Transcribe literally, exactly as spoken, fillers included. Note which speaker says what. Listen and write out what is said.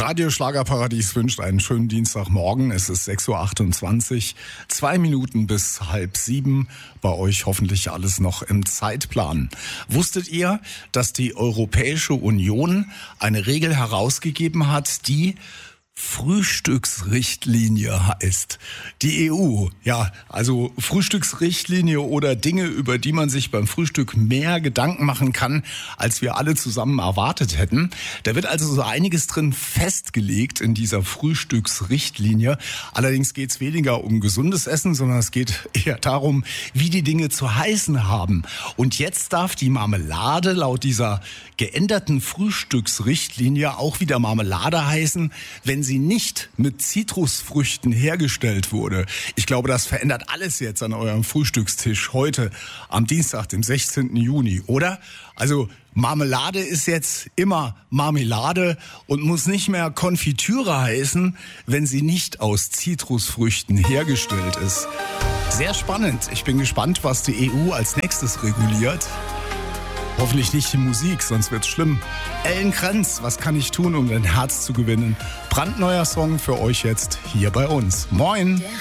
Speaker 1: Radio Schlagerparadies wünscht einen schönen Dienstagmorgen. Es ist sechs Uhr achtundzwanzig, zwei Minuten bis halb sieben. Bei euch hoffentlich alles noch im Zeitplan. Wusstet ihr, dass die Europäische Union eine Regel herausgegeben hat, die Frühstücksrichtlinie heißt? Die E U, ja, also Frühstücksrichtlinie oder Dinge, über die man sich beim Frühstück mehr Gedanken machen kann, als wir alle zusammen erwartet hätten. Da wird also so einiges drin festgelegt in dieser Frühstücksrichtlinie. Allerdings geht es weniger um gesundes Essen, sondern es geht eher darum, wie die Dinge zu heißen haben. Und jetzt darf die Marmelade laut dieser geänderten Frühstücksrichtlinie auch wieder Marmelade heißen, wenn sie nicht mit Zitrusfrüchten hergestellt wurde. Ich glaube, das verändert alles jetzt an eurem Frühstückstisch heute am Dienstag, dem sechzehnten Juni, oder? Also Marmelade ist jetzt immer Marmelade und muss nicht mehr Konfitüre heißen, wenn sie nicht aus Zitrusfrüchten hergestellt ist. Sehr spannend. Ich bin gespannt, was die E U als nächstes reguliert. Hoffentlich nicht die Musik, sonst wird's schlimm. Ellen Krenz, was kann ich tun, um dein Herz zu gewinnen? Brandneuer Song für euch jetzt hier bei uns. Moin!